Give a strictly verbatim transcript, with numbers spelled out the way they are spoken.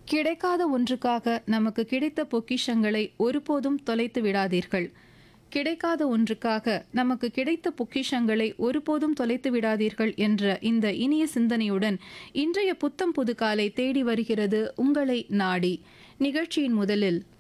கிடைக்காத ஒன்றுக்காக நமக்கு கிடைத்த பொக்கிஷங்களை ஒருபோதும் தொலைத்து விடாதீர்கள். கிடைக்காத ஒன்றுக்காக நமக்கு கிடைத்த பொக்கிஷங்களை ஒருபோதும் தொலைத்து விடாதீர்கள் என்ற இந்த இனிய சிந்தனையுடன் இன்றைய புத்தம் புது காலை தேடி வருகிறது உங்களை நாடி. நிகழ்ச்சியின் முதலில்